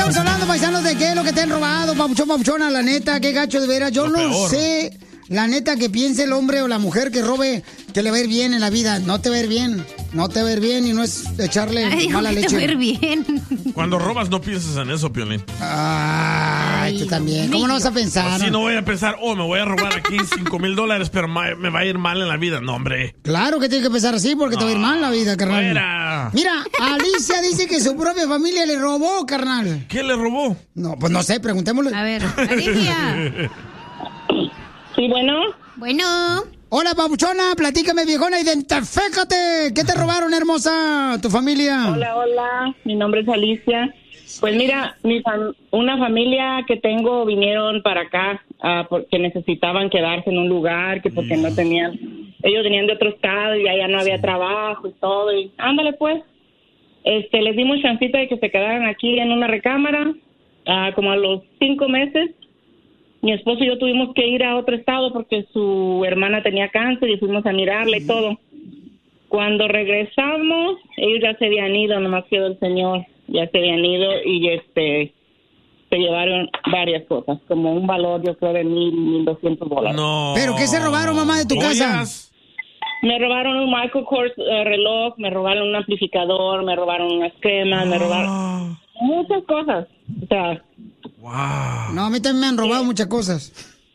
Estamos hablando, paisanos, de qué es lo que te han robado, papuchona, la neta, qué gacho de veras. Yo no sé, la neta, que piense el hombre o la mujer que robe, que le va a ir bien en la vida. No te va a ir bien. No te va a ir bien y no es echarle mala leche. Te va a ir bien. Cuando robas no piensas en eso, Piolín. Ay, tú también. ¿Cómo no vas a pensar? Así no voy a pensar, me voy a robar aquí $5,000, pero me va a ir mal en la vida. No, hombre. Claro que tienes que pensar así porque te va a ir mal en la vida, carnal. Fuera. Mira, Alicia dice que su propia familia le robó, carnal. ¿Qué le robó? No, pues no sé, preguntémosle. A ver, Alicia. Sí, bueno. Bueno. Hola, papuchona, platícame, viejona, identifícate. ¿Qué te robaron, hermosa, tu familia? Hola, mi nombre es Alicia. Pues mira, una familia que tengo vinieron para acá porque necesitaban quedarse en un lugar, que porque no tenían, ellos venían de otro estado y allá no había trabajo y todo, y ándale pues. Les dimos chancita de que se quedaran aquí en una recámara, como a los 5 meses. Mi esposo y yo tuvimos que ir a otro estado porque su hermana tenía cáncer y fuimos a mirarla y todo. Cuando regresamos, ellos ya se habían ido, nomás quedó el señor, ya se habían ido y se llevaron varias cosas, como un valor, yo creo, de $1,200. No. ¿Pero qué se robaron, mamá, de tu casa? Me robaron un Michael Kors reloj, me robaron un amplificador, me robaron unas cremas, me robaron muchas cosas. O sea, wow. No, a mí también me han robado muchas cosas.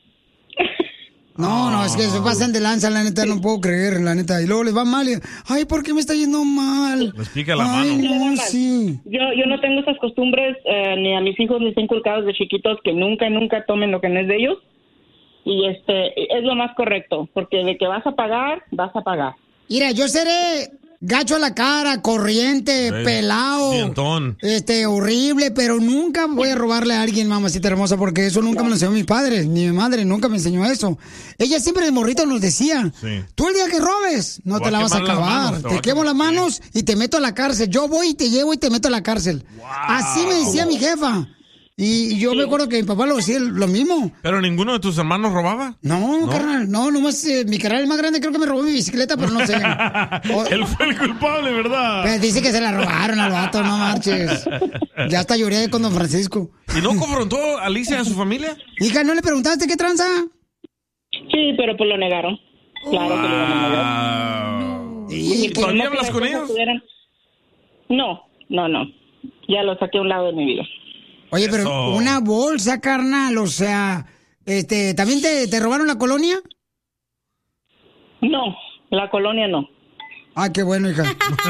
No, es que se pasan de lanza, la neta, no puedo creer, la neta. Y luego les va mal. Ay, ¿por qué me está yendo mal? Les pica la Ay, mano. no, sí. Yo no tengo esas costumbres, ni a mis hijos les he inculcado desde chiquitos que nunca tomen lo que no es de ellos. Y es lo más correcto, porque de que vas a pagar, vas a pagar. Mira, yo seré gacho a la cara, corriente, pelado, dientón, horrible, pero nunca voy a robarle a alguien, mamacita hermosa, porque eso nunca me lo enseñó mis padres, ni mi madre nunca me enseñó eso. Ella siempre de morrito nos decía, tú el día que robes, no te la vas a acabar, te quemo las manos y te meto a la cárcel. Yo voy y te llevo y te meto a la cárcel. Wow. Así me decía mi jefa. Y yo me acuerdo que mi papá lo decía lo mismo. ¿Pero ninguno de tus hermanos robaba? No, carnal, nomás mi carnal el más grande creo que me robó mi bicicleta, pero no sé. Él fue el culpable, ¿verdad? Pues dice que se la robaron al vato, no marches. Ya hasta lloré con don Francisco. ¿Y no confrontó a Alicia a su familia? Hija, ¿no le preguntaste qué tranza? Sí, pero pues lo negaron. Claro que lo iban a negar. ¿Y todavía hablas con ellos? No. Ya lo saqué a un lado de mi vida. Oye, pero una bolsa, carnal, o sea, ¿también te robaron la colonia? No, la colonia no. Ah, qué bueno, hija.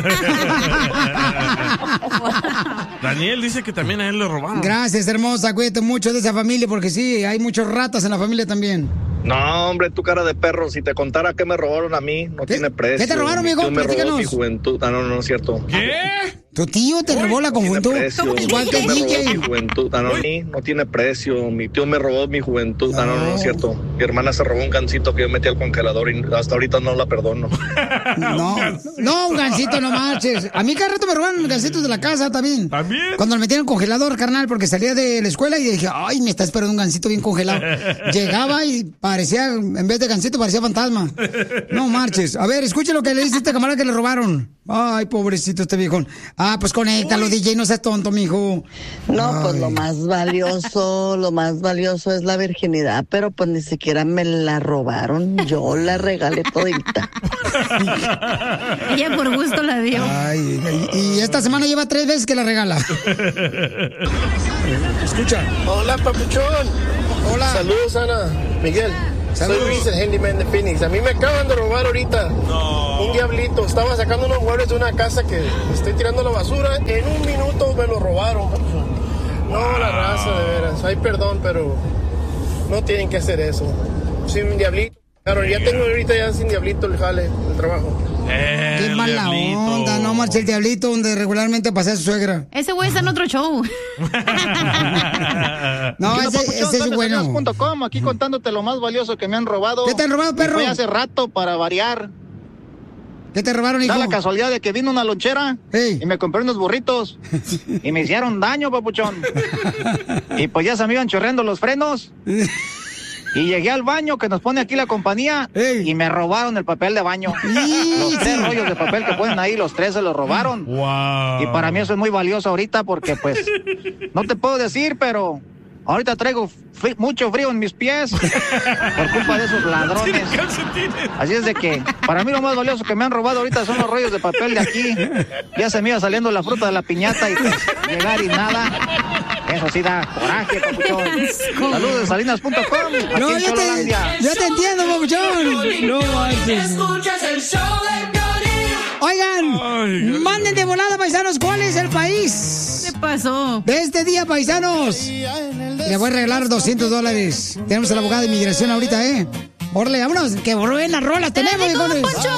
Daniel dice que también a él le robaron. Gracias, hermosa, cuídate mucho de esa familia, porque sí, hay muchos ratas en la familia también. No, hombre, tu cara de perro, si te contara que me robaron a mí, no tiene precio. ¿Qué te robaron, amigo? Me Platícanos. robó mi juventud. No es cierto. ¿Qué? ¿Tu tío te robó la juventud? Igual que el DJ. Mi juventud, no tiene precio. Mi tío me robó mi juventud. No es cierto. Mi hermana se robó un gansito que yo metí al congelador y hasta ahorita no la perdono. No, un gansito, no marches. A mí cada rato me robaron gansitos de la casa también. ¿También? Cuando lo metí en el congelador, carnal, porque salía de la escuela y dije, ay, me está esperando un gansito bien congelado. Llegaba y parecía, en vez de gansito, parecía fantasma. No marches. A ver, escuche lo que le dice este camarada que le robaron. Ay, pobrecito este viejón. Ah, pues conéctalo, DJ, no seas tonto, mijo. No, pues lo más valioso es la virginidad, pero pues ni siquiera me la robaron, yo la regalé todita. Ella por gusto la dio. Ay, y esta semana lleva 3 veces que la regala. Escucha. Hola, papuchón. Hola. Saludos, Ana. Miguel. Saludos. Soy Luis, el handyman de Phoenix. A mí me acaban de robar ahorita. No. Un diablito. Estaba sacando unos muebles de una casa que estoy tirando la basura. En un minuto me lo robaron, papuchón. No, la raza, de veras. Ay, perdón, pero no tienen que hacer eso. Sin un diablito. Claro, ya tengo ahorita ya sin diablito el jale, el trabajo. Qué mala onda, no marcha el diablito donde regularmente pasea su suegra. Ese güey está en otro show. No, ese es bueno. Aquí contándote lo más valioso que me han robado. ¿Qué te han robado, perro? Fue hace rato para variar. ¿Qué te robaron, hijo? Da la casualidad de que vino una lonchera y me compré unos burritos y me hicieron daño, papuchón. Y pues ya se me iban chorreando los frenos. Y llegué al baño que nos pone aquí la compañía y me robaron el papel de baño. Los 3 rollos de papel que ponen ahí, los 3 se los robaron. Wow. Y para mí eso es muy valioso ahorita porque pues no te puedo decir, pero ahorita traigo mucho frío en mis pies por culpa de esos ladrones. Así es de que para mí lo más valioso que me han robado ahorita son los rollos de papel de aquí. Ya se me iba saliendo la fruta de la piñata y pues llegar y nada. Eso sí da coraje, papuchón. Saludos de salinas.com. No, yo te entiendo, papuchón. No manches. Oigan, manden de volada, paisanos, ¿cuál es el país? ¿Qué pasó? De este día, paisanos. Le voy a regalar $200. Tenemos a la abogada de inmigración ahorita, Orle, vámonos, que buenas rolas tenemos, hijos.